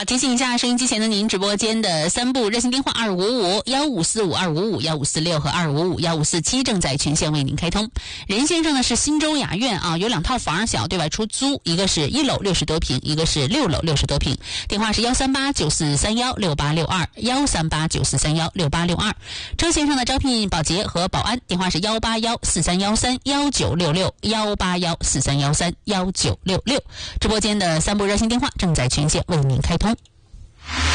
好，提醒一下收音机前的您，直播间的3部热线电话2555-1545-2556和2555-1547正在全线为您开通。任先生呢是新洲雅苑啊，有2套房小对外出租，一个是1楼60多平，一个是6楼60多平。电话是13894316862，13894316862。周先生的招聘保洁和保安，电话是18143131966，18143131966。直播间的3部热线电话正在全线为您开通。